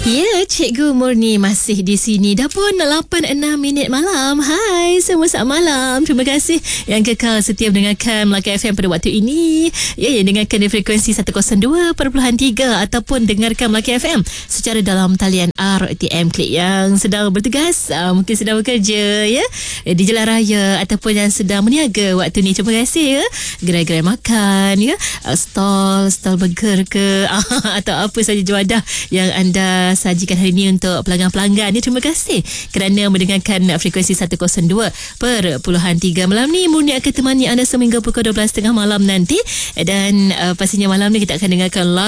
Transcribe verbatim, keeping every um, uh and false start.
Ya, Cikgu Murni masih di sini. Dah pun lapan enam minit malam. Hai, semua selamat malam. Terima kasih yang kekal setia mendengarkan Melaka F M pada waktu ini. Ya, ya, dengarkan di frekuensi seratus dua perpuluhan tiga ataupun dengarkan Melaka F M secara dalam talian R T M Klik yang sedang bertugas, uh, mungkin sedang bekerja ya, di jalan raya ataupun yang sedang meniaga waktu ni. Terima kasih ya. Gerai-gerai makan ya, uh, stall, stall burger ke atau apa saja juadah yang anda sajikan hari ini untuk pelanggan-pelanggan ni. Terima kasih kerana mendengarkan frekuensi seratus dua perpuluhan tiga. Malam ni Murni akan temani anda sehingga pukul dua belas tiga puluh malam nanti, dan uh, pastinya malam ni kita akan dengarkan